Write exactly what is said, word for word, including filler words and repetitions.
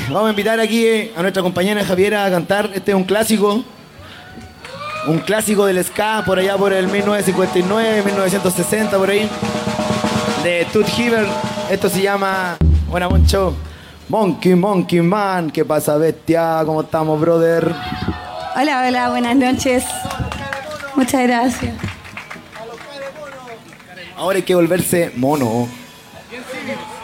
vamos a invitar aquí eh, a nuestra compañera Javiera a cantar. Este es un clásico. Un clásico del ska por allá por el mil novecientos cincuenta y nueve, mil novecientos sesenta, por ahí. De Tooth Hibbert. Esto se llama... Buena, Moncho. Monkey, Monkey Man. ¿Qué pasa, bestia? ¿Cómo estamos, brother? Hola, hola, buenas noches. Muchas gracias. Ahora hay que volverse mono. Bien, sigue.